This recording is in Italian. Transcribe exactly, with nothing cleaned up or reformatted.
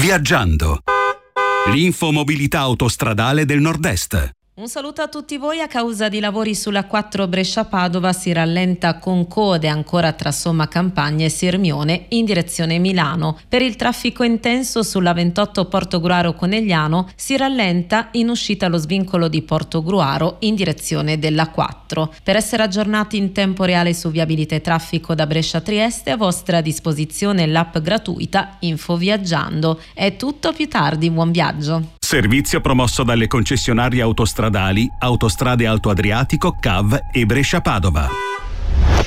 Viaggiando. L'infomobilità autostradale del Nord-Est. Un saluto a tutti voi. A causa di lavori sulla quattro Brescia-Padova si rallenta con code ancora tra Somma Campagna e Sirmione in direzione Milano. Per il traffico intenso sulla ventotto Portogruaro-Conegliano si rallenta in uscita allo svincolo di Portogruaro in direzione della quattro. Per essere aggiornati in tempo reale su viabilità e traffico da Brescia a Trieste, a vostra disposizione l'app gratuita Info Viaggiando. È tutto, più tardi, buon viaggio. Servizio promosso dalle concessionarie autostradali Autostrade Alto Adriatico, C A V e Brescia Padova.